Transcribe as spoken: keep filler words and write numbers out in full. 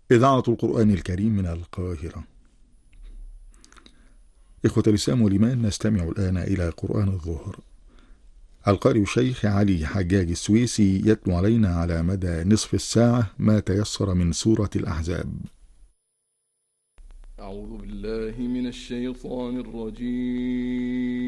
إذاعة القرآن الكريم من القاهرة. إخوة الإسلام والإيمان، نستمع الآن إلى قرآن الظهر. القارئ الشيخ علي حجاج السويسي يتلو علينا على مدى نصف الساعة ما تيسر من سورة الأحزاب. أعوذ بالله من الشيطان الرجيم.